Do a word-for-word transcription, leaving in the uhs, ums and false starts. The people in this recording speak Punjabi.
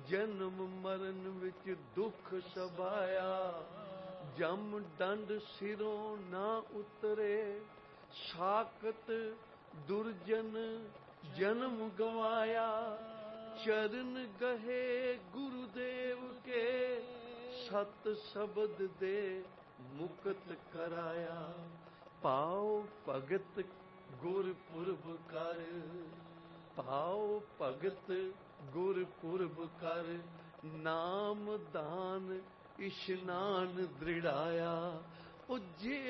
ਜਨਮ ਮਰਨ ਵਿੱਚ ਦੁੱਖ ਸਬਾਇਆ, ਜਮ ਡੰਡ ਸਿਰੋਂ ਨਾ ਉਤਰੇ, ਸਾਕਤ ਦੁਰਜਨ ਜਨਮ ਗਵਾਇਆ। ਚਰਨ ਗਹੇ ਗੁਰੂਦੇਵ ਕੇ, ਸਤ ਸ਼ਬਦ ਦੇ ਮੁਕਤ ਕਰਾਇਆ। ਪਾਉ ਭਗਤ ਗੁਰਪੁਰਬ ਕਰ, ਪਾਉ ਭਗਤ ਗੁਰਪੁਰਬ ਕਰ, ਨਾਮ ਦਾਨ ਇਸ਼ਨਾਨ ਦ੍ਰਿੜਾਇਆ। ਉਹ ਜੇ